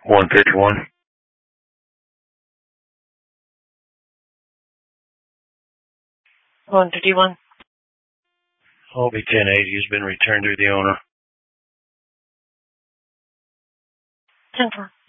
151. $151. OB 1080 has been returned to the owner. 10-4.